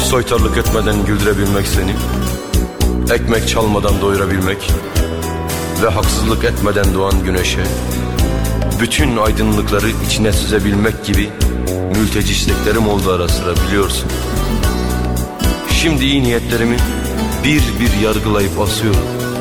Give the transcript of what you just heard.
Soytarlık etmeden güldürebilmek seni, ekmek çalmadan doyurabilmek ve haksızlık etmeden doğan güneşe bütün aydınlıkları içine süzebilmek gibi mülteci isteklerim oldu ara sıra, biliyorsun. Şimdi iyi niyetlerimi bir bir yargılayıp asıyorum.